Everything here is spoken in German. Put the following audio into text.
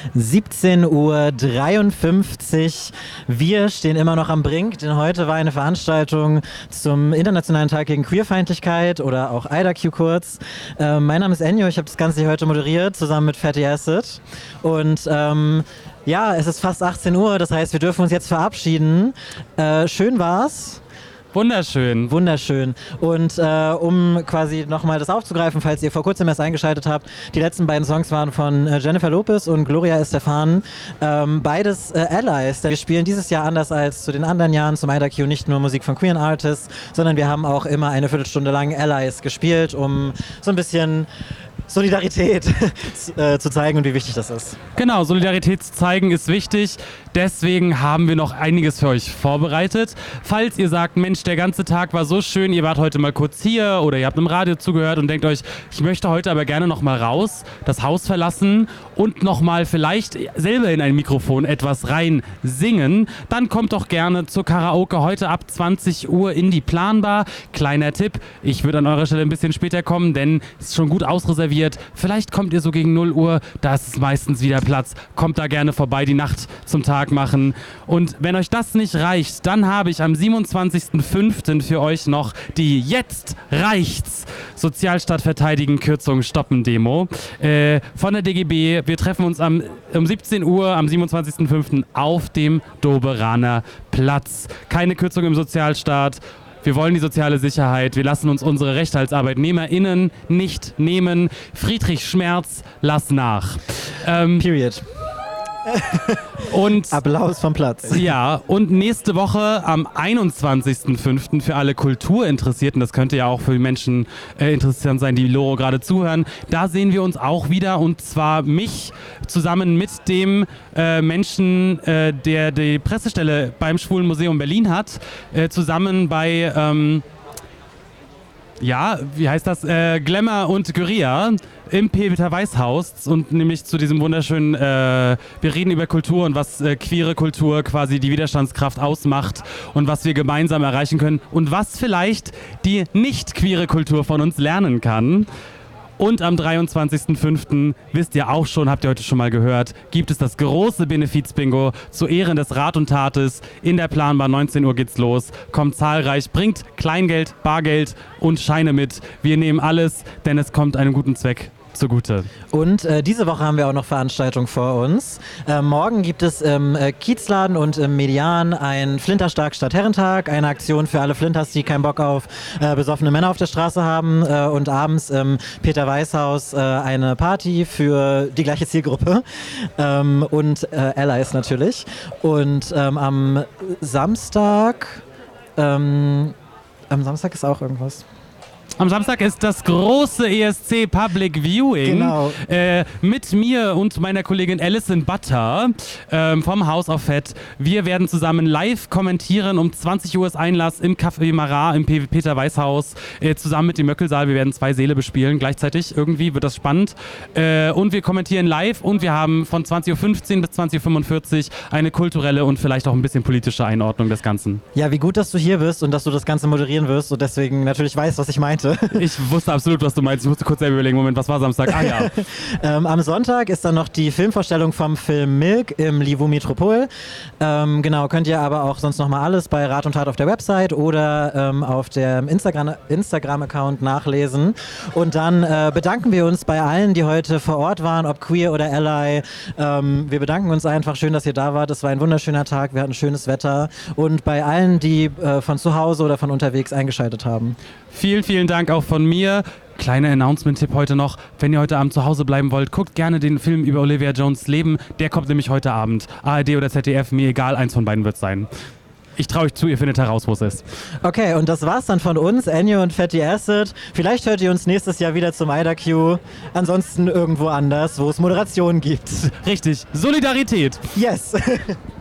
17:53 Uhr. Wir stehen immer noch am Brink, denn heute war eine Veranstaltung zum Internationalen Tag gegen Queerfeindlichkeit oder auch IDAQ kurz. Mein Name ist Enjo, ich habe das Ganze hier heute moderiert, zusammen mit Fatty Acid. Und ja, es ist fast 18 Uhr, das heißt, wir dürfen uns jetzt verabschieden. Schön war's. Wunderschön. Wunderschön. Und um quasi nochmal das aufzugreifen, falls ihr vor kurzem erst eingeschaltet habt, die letzten beiden Songs waren von Jennifer Lopez und Gloria Estefan. Beides Allies. Denn wir spielen dieses Jahr anders als zu den anderen Jahren zum IDAQ nicht nur Musik von queeren Artists, sondern wir haben auch immer eine Viertelstunde lang Allies gespielt, um so ein bisschen Solidarität zu zeigen und wie wichtig das ist. Genau, Solidarität zu zeigen ist wichtig. Deswegen haben wir noch einiges für euch vorbereitet. Falls ihr sagt, Mensch, der ganze Tag war so schön, ihr wart heute mal kurz hier oder ihr habt im Radio zugehört und denkt euch, ich möchte heute aber gerne noch mal raus, das Haus verlassen und noch mal vielleicht selber in ein Mikrofon etwas rein singen, dann kommt doch gerne zur Karaoke heute ab 20 Uhr in die Planbar. Kleiner Tipp, ich würde an eurer Stelle ein bisschen später kommen, denn es ist schon gut ausreserviert. Vielleicht kommt ihr so gegen 0 Uhr, da ist meistens wieder Platz. Kommt da gerne vorbei, die Nacht zum Tag machen. Und wenn euch das nicht reicht, dann habe ich am 27.05. für euch noch die Jetzt reicht's Sozialstaat verteidigen, Kürzungen stoppen Demo von der DGB. Wir treffen uns um 17 Uhr am 27.05. auf dem Doberaner Platz. Keine Kürzung im Sozialstaat. Wir wollen die soziale Sicherheit. Wir lassen uns unsere Rechte als ArbeitnehmerInnen nicht nehmen. Friedrich Schmerz, lass nach. Period. Und Applaus vom Platz. Ja, und nächste Woche am 21.05. für alle Kulturinteressierten, das könnte ja auch für die Menschen interessant sein, die Loro gerade zuhören, da sehen wir uns auch wieder, und zwar mich zusammen mit dem Menschen, der die Pressestelle beim Schwulen Museum Berlin hat, zusammen bei ja, wie heißt das? Glamour und Gyria im Peter-Weiß-Haus, und nämlich zu diesem wunderschönen, wir reden über Kultur und was queere Kultur quasi die Widerstandskraft ausmacht und was wir gemeinsam erreichen können und was vielleicht die nicht queere Kultur von uns lernen kann. Und am 23.05. wisst ihr auch schon, habt ihr heute schon mal gehört, gibt es das große Benefiz-Bingo zu Ehren des Rat und Tates. In der Planbar, 19 Uhr geht's los. Kommt zahlreich, bringt Kleingeld, Bargeld und Scheine mit. Wir nehmen alles, denn es kommt einem guten Zweck zugute. Und diese Woche haben wir auch noch Veranstaltungen vor uns. Morgen gibt es im Kiezladen und im Median ein Flinterstark Stadtherrentag, eine Aktion für alle Flinters, die keinen Bock auf besoffene Männer auf der Straße haben, und abends im Peter-Weiß-Haus eine Party für die gleiche Zielgruppe und Allies natürlich. Und am Samstag ist auch irgendwas. Am Samstag ist das große ESC Public Viewing. Genau. Mit mir und meiner Kollegin Alison Butter vom House of Fett. Wir werden zusammen live kommentieren. Um 20 Uhr ist Einlass im Café Marat im Peter-Weiß-Haus zusammen mit dem Möckelsaal. Wir werden 2 Säle bespielen gleichzeitig. Irgendwie wird das spannend. Und wir kommentieren live, und wir haben von 20.15 Uhr bis 20.45 Uhr eine kulturelle und vielleicht auch ein bisschen politische Einordnung des Ganzen. Ja, wie gut, dass du hier bist und dass du das Ganze moderieren wirst und deswegen natürlich weißt, was ich meinte. Ich wusste absolut, was du meinst. Ich musste kurz selber überlegen, Moment, was war Samstag? Ah ja. Am Sonntag ist dann noch die Filmvorstellung vom Film Milk im Livu Metropol. Genau, könnt ihr aber auch sonst nochmal alles bei Rat und Tat auf der Website oder auf dem Instagram-Account nachlesen. Und dann bedanken wir uns bei allen, die heute vor Ort waren, ob queer oder ally. Wir bedanken uns einfach. Schön, dass ihr da wart. Es war ein wunderschöner Tag. Wir hatten schönes Wetter. Und bei allen, die von zu Hause oder von unterwegs eingeschaltet haben. Vielen, vielen Dank auch von mir. Kleiner Announcement-Tipp heute noch. Wenn ihr heute Abend zu Hause bleiben wollt, guckt gerne den Film über Olivia Jones' Leben. Der kommt nämlich heute Abend. ARD oder ZDF, mir egal, eins von beiden wird es sein. Ich traue euch zu, ihr findet heraus, wo es ist. Okay, und das war's dann von uns, Enjo und Fatty Acid. Vielleicht hört ihr uns nächstes Jahr wieder zum IDAQ. Ansonsten irgendwo anders, wo es Moderation gibt. Richtig. Solidarität. Yes.